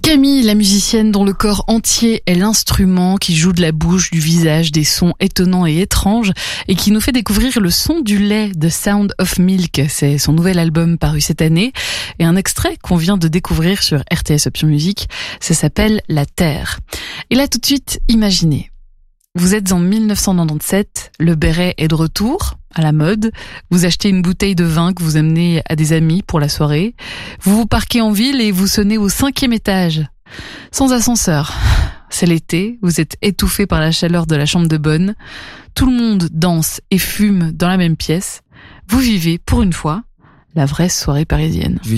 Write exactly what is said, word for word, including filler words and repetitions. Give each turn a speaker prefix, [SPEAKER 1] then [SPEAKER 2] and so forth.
[SPEAKER 1] Camille, la musicienne dont le corps entier est l'instrument, qui joue de la bouche, du visage, des sons étonnants et étranges, et qui nous fait découvrir le son du lait, The Sound of Milk. C'est son nouvel album paru cette année, et un extrait qu'on vient de découvrir sur R T S Option Musique, ça s'appelle La Terre. Et là tout de suite, imaginez. Vous êtes en mille neuf cent quatre-vingt-dix-sept, le béret est de retour, à la mode, vous achetez une bouteille de vin que vous amenez à des amis pour la soirée, vous vous parquez en ville et vous sonnez au cinquième étage, sans ascenseur. C'est l'été, vous êtes étouffé par la chaleur de la chambre de bonne, tout le monde danse et fume dans la même pièce, vous vivez, pour une fois, la vraie soirée parisienne.